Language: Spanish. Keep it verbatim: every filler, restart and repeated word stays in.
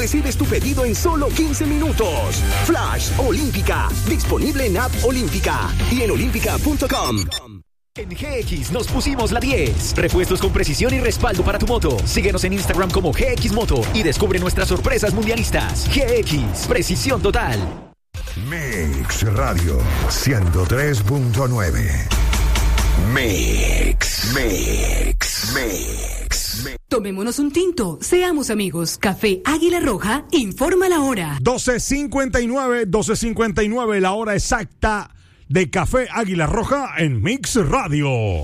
recibes tu pedido en solo quince minutos. Flash Olímpica, disponible en App Olímpica y en olímpica punto com. En G X nos pusimos la diez. Repuestos con precisión y respaldo para tu moto. Síguenos en Instagram como G X Moto y descubre nuestras sorpresas mundialistas. G X, precisión total. Mix Radio ciento tres punto nueve. Mix, Mix, Mix. Tomémonos un tinto, seamos amigos. Café Águila Roja informa la hora. doce cincuenta y nueve, doce cincuenta y nueve, la hora exacta de Café Águila Roja en Mix Radio.